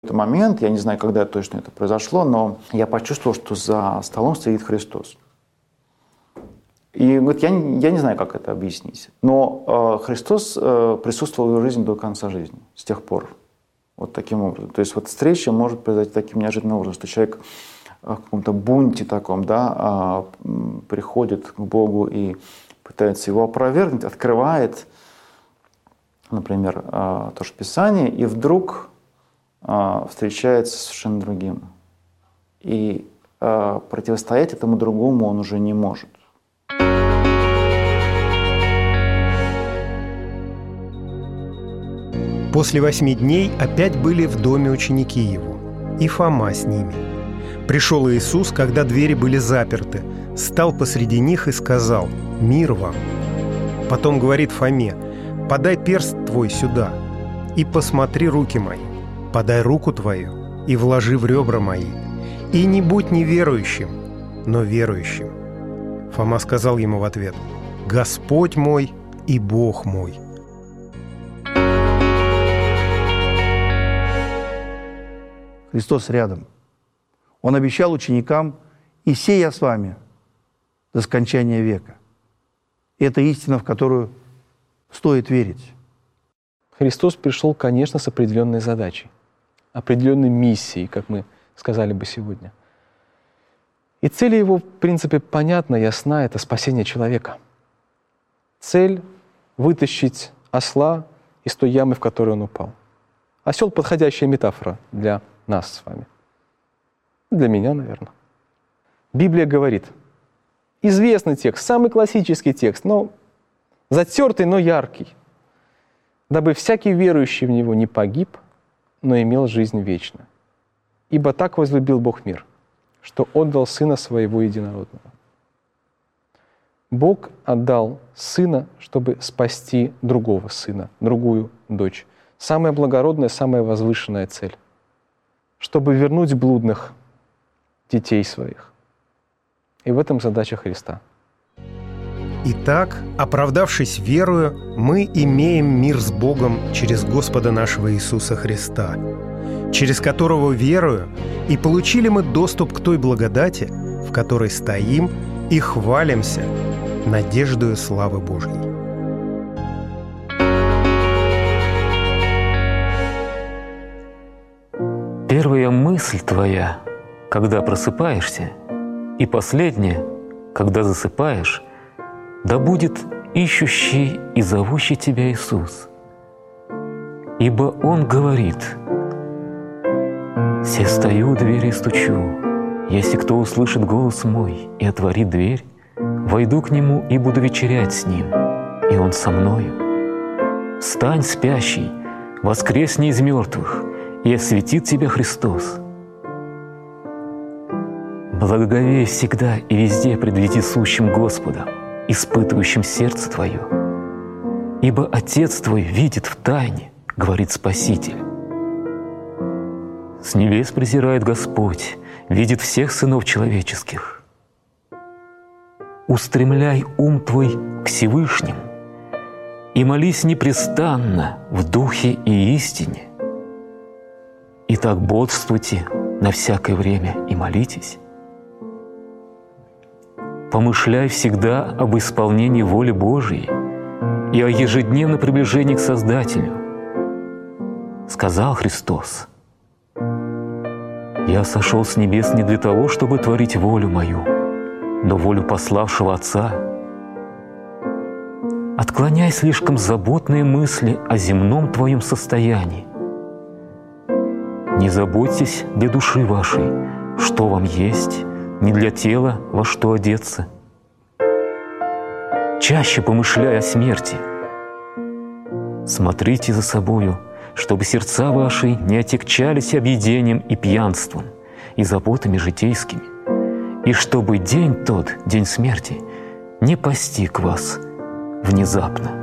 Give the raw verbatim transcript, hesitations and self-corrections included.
этот момент, я не знаю, когда точно это произошло, но я почувствовал, что за столом стоит Христос. И вот я, я не знаю, как это объяснить, но э, Христос э, присутствовал в его жизни до конца жизни, с тех пор. Вот таким образом. То есть вот встреча может произойти таким неожиданным образом, что человек в каком-то бунте таком, да, э, приходит к Богу и пытается его опровергнуть, открывает, например, э, то же Писание, и вдруг э, встречается с совершенно другим. И э, противостоять этому другому он уже не может. После восьми дней опять были в доме ученики его, и Фома с ними. Пришел Иисус, когда двери были заперты, стал посреди них и сказал: «Мир вам!» Потом говорит Фоме: «Подай перст твой сюда, и посмотри руки мои, подай руку твою, и вложи в ребра мои, и не будь неверующим, но верующим». Фома сказал ему в ответ: «Господь мой и Бог мой». Христос рядом. Он обещал ученикам: «И се я с вами до скончания века». И это истина, в которую стоит верить. Христос пришел, конечно, с определенной задачей, определенной миссией, как мы сказали бы сегодня. И цель его, в принципе, понятна, ясна — это спасение человека. Цель — вытащить осла из той ямы, в которую он упал. Осел — подходящая метафора для нас с вами. Для меня, наверное. Библия говорит, известный текст, самый классический текст, но затертый, но яркий, дабы всякий верующий в Него не погиб, но имел жизнь вечную. Ибо так возлюбил Бог мир, что отдал Сына Своего Единородного. Бог отдал Сына, чтобы спасти другого сына, другую дочь. Самая благородная, самая возвышенная цель. Чтобы вернуть блудных детей своих. И в этом задача Христа. Итак, оправдавшись верою, мы имеем мир с Богом через Господа нашего Иисуса Христа, через которого верою и получили мы доступ к той благодати, в которой стоим и хвалимся надеждою славы Божьей. Первая мысль твоя, когда просыпаешься, и последняя, когда засыпаешь, да будет ищущий и зовущий тебя Иисус. Ибо Он говорит: «Се стою у двери и стучу, если кто услышит голос мой и отворит дверь, войду к Нему и буду вечерять с Ним, и Он со мною. Встань, спящий, воскресни из мертвых, и осветит тебя Христос. Благоговей всегда и везде пред вездесущим Господом, испытывающим сердце твое. Ибо Отец твой видит в тайне, говорит Спаситель. С небес презирает Господь, видит всех сынов человеческих. Устремляй ум твой к Всевышнему и молись непрестанно в духе и истине. Итак, бодрствуйте на всякое время и молитесь. Помышляй всегда об исполнении воли Божией и о ежедневном приближении к Создателю. Сказал Христос: «Я сошел с небес не для того, чтобы творить волю Мою, но волю пославшего Отца. Отклоняй слишком заботные мысли о земном твоем состоянии. Не заботьтесь для души вашей, что вам есть, не для тела, во что одеться. Чаще помышляй о смерти. Смотрите за собою, чтобы сердца ваши не отягчались объедением и пьянством, и заботами житейскими, и чтобы день тот, день смерти, не постиг вас внезапно».